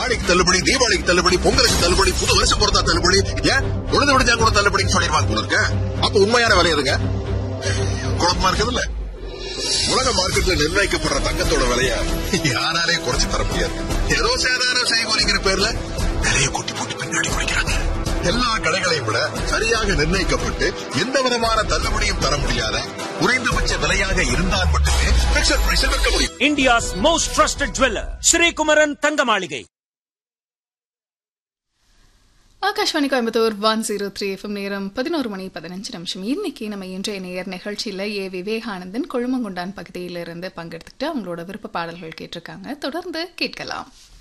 ஆடிக்கு தள்ளுபடி, தீபாவளிக்கு தள்ளுபடி, பொங்கலுக்கு தள்ளுபடி, புது வருஷம் பொறுத்தா தள்ளுபடி, ஏன் உழுது விடுஞ்சா கூட தள்ளுபடின்னு சொல்லிடுவாங்க போல இருக்க. அப்ப உண்மையான விலை எதுங்க? குழப்பமா இருக்குதுல்ல. உலக மார்க்கெட்ல நிர்ணயிக்கப்படுற தங்கத்தோட விலைய யாராலே குறைச்சு தர முடியாது. ஏதோ சாதாரண செய்கூலிங்கிற பேர்ல விலையை கூட்டி போட்டு பின்னாடி குறைக்கிறாங்க. எல்லா கடைகளையும் விட சரியாக நிர்ணயிக்கப்பட்டு எந்த விதமான தள்ளுபடியும் தர முடியாத குறைந்தபட்ச விலையாக இருந்தால் மட்டுமே பிக்ஸட் பிரைஸில் விற்க முடியும். India's most trusted jeweller Sri Kumaran தங்க மாளிகை. ஆகாஷ்வாணி கோயம்புத்தூர் 103 FM. நேரம் 11:15. இன்னைக்கு நம்ம இன்றைய நேயர் நிகழ்ச்சியில் விவேகானந்தன் கொழுமங்குண்டான் பகுதியிலிருந்து பங்கெடுத்துக்கிட்டு அவங்களோட விருப்ப பாடல்கள் கேட்டிருக்காங்க. தொடர்ந்து கேட்கலாம்.